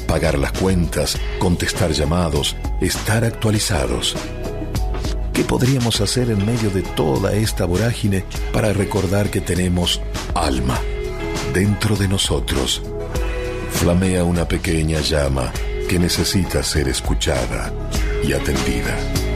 pagar las cuentas, contestar llamados, estar actualizados. ¿Qué podríamos hacer en medio de toda esta vorágine para recordar que tenemos alma dentro de nosotros? Flamea una pequeña llama que necesita ser escuchada y atendida.